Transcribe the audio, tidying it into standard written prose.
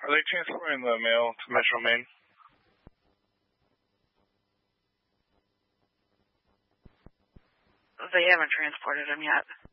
Are they transporting the mail to Metro Maine? They haven't transported him yet.